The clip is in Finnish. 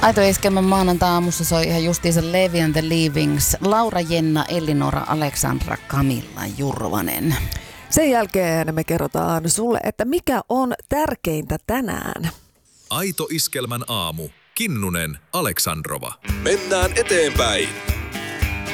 Aito Iskelmän maanantai-aamussa soi ihan justiinsa Levi and the Leavings, Laura, Jenna, Elinora, Aleksandra, Camilla, Jurvanen. Sen jälkeen me kerrotaan sulle, että mikä on tärkeintä tänään. Aito Iskelmän aamu. Kinnunen, Aleksandrova. Mennään eteenpäin.